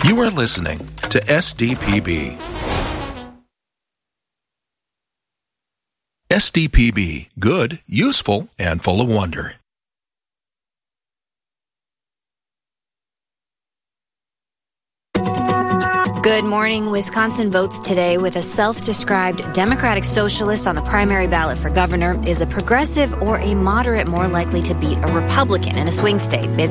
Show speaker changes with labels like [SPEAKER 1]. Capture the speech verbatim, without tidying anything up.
[SPEAKER 1] You are listening to S D P B. S D P B, good, useful, and full of wonder.
[SPEAKER 2] Good morning. Wisconsin votes today with a self-described Democratic socialist on the primary ballot for governor. Is a progressive or a moderate more likely to beat a Republican in a swing state? It's